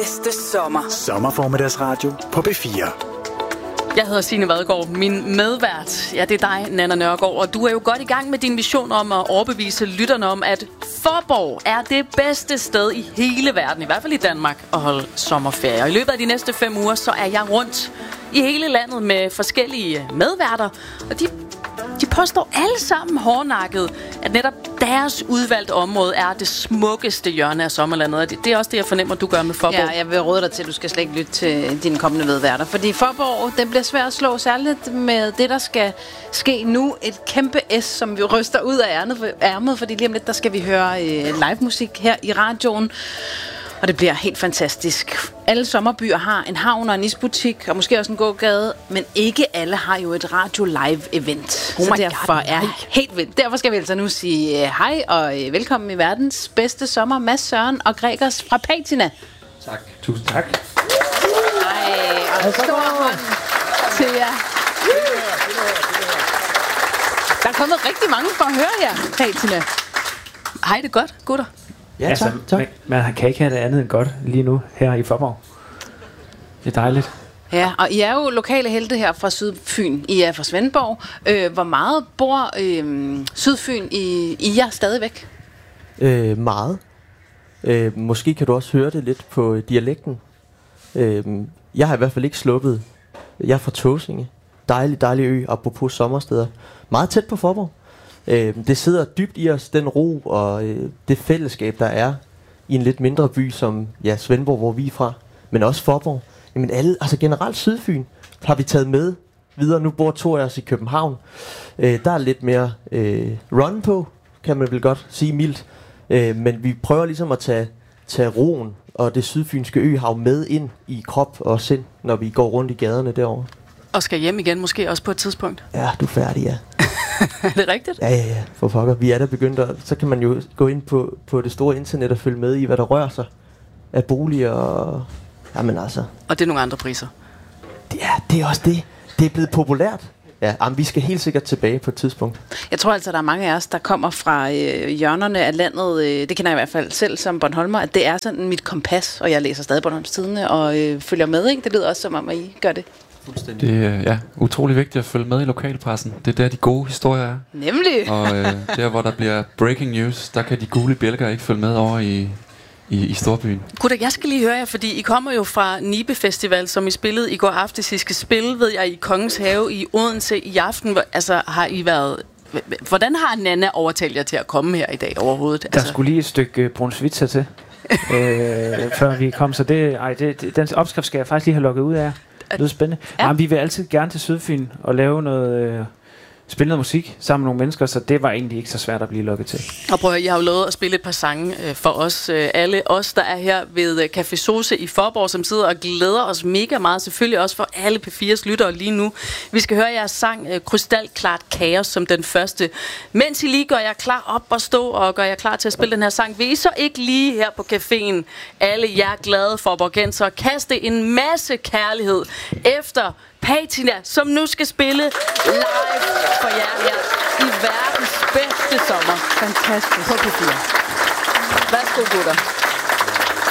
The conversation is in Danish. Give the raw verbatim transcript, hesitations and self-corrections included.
Bedste sommer. Sommerformiddagsradio på B fire. Jeg hedder Signe Vadgaard. Min medvært, ja, det er dig, Nanna Nørgaard. Og du er jo godt i gang med din mission om at overbevise lytterne om, at Faaborg er det bedste sted i hele verden, i hvert fald i Danmark, at holde sommerferie. Og i løbet af de næste fem uger, så er jeg rundt i hele landet med forskellige medværter. Og de, de påstår alle sammen hårdnakket, at netop deres udvalgte område er det smukkeste hjørne af sommerlandet. Og det, det er også det, jeg fornemmer, du gør med Faaborg. Ja, jeg vil råde dig til, at du skal slet ikke lytte til dine kommende medværter. Fordi Faaborg, den bliver svært at slå, særligt med det, der skal ske nu. Et kæmpe S, som vi ryster ud af ærmet, fordi lige om lidt, der skal vi høre øh, live musik her i radioen. Og det bliver helt fantastisk. Alle sommerbyer har en havn og en isbutik, og måske også en gågade, men ikke alle har jo et radio live event. Oh så derfor God, er helt vildt. Derfor skal vi altså nu sige hej og velkommen i verdens bedste sommer, Mads Søren og Gregers fra Patina. Tak. Tusind tak. Hej, og en stor hånd til jer. Der er kommet rigtig mange for at høre jer, Patina. Hej, det er godt, gutter. Ja, altså, tak, tak. Men man kan ikke have det andet end godt lige nu her i Faaborg. Det er dejligt. Ja, og I er jo lokale helte her fra Sydfyn. I er fra Svendborg. Øh, hvor meget bor øh, Sydfyn i, i jer stadigvæk? Øh, meget. Øh, måske kan du også høre det lidt på dialekten. Øh, jeg har i hvert fald ikke sluppet. Jeg er fra Tåsinge. Dejlig, dejlig ø, apropos sommersteder. Meget tæt på Faaborg. Øh, det sidder dybt i os, den ro og øh, det fællesskab, der er i en lidt mindre by som ja, Svendborg, hvor vi er fra, men også Faaborg. Jamen alle, altså generelt Sydfyn har vi taget med videre. Nu bor to af os i København. Øh, der er lidt mere øh, run på, kan man vel godt sige mildt. Øh, men vi prøver ligesom at tage, tage roen og det sydfynske øhav med ind i krop og sind, når vi går rundt i gaderne derovre. Og skal hjem igen måske også på et tidspunkt. Ja, du er færdig, ja. Er det rigtigt? Ja, ja, ja. For pokker. Vi er der begyndt at... Så kan man jo gå ind på, på det store internet og følge med i, hvad der rører sig af boliger og... Jamen altså... Og det er nogle andre priser. Ja, det er også det. Det er blevet populært. Ja, men vi skal helt sikkert tilbage på et tidspunkt. Jeg tror altså, der er mange af os, der kommer fra øh, hjørnerne af landet. Øh, det kender jeg i hvert fald selv som Bornholmer, at det er sådan mit kompas, og jeg læser stadig Bornholms Tidende og øh, følger med, ikke? Det lyder også som om, at I gør det. Det er ja, utrolig vigtigt at følge med i lokalpressen. Det er der, de gode historier er. Nemlig. Og øh, der, hvor der bliver breaking news, der kan de gule bjælker ikke følge med over i, i, i storbyen. Gutter, jeg skal lige høre jer, fordi I kommer jo fra Nibe Festival, som I spillede i går aftes. I skal spille, ved jeg, i Kongens Have i Odense i aften. Altså, har I været... Hvordan har Nanna overtalt jer til at komme her i dag overhovedet? Der Altså... skulle lige et stykke brunsvitser til, øh, før vi kom. Så det, ej, det, det, den opskrift skal jeg faktisk lige have lukket ud af. Det lyder spændende. Ja. Jamen, vi vil altid gerne til Sydfyn og lave noget, øh, spille noget musik sammen med nogle mennesker, så det var egentlig ikke så svært at blive lukket til. Og prøv at høre, jeg har jo lovet at spille et par sange øh, for os. Øh, alle os, der er her ved øh, Café Sose i Faaborg, som sidder og glæder os mega meget. Selvfølgelig også for alle P fires lyttere lige nu. Vi skal høre jeres sang øh, Krystalklart Kaos som den første. Mens I lige gør jer klar op og stå og gør jer klar til at spille den her sang, vil I så ikke lige her på caféen, alle jer glade Faaborgenser, kaste en masse kærlighed efter Patina, som nu skal spille live for jer her i verdens bedste sommer. Fantastisk. På P fire. Værsgo, gutter.